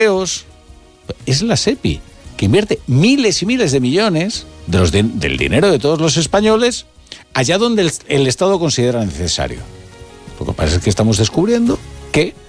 es la SEPI, que invierte miles y miles de millones del dinero de todos los españoles allá donde el Estado considera necesario. Lo que pasa es que estamos descubriendo que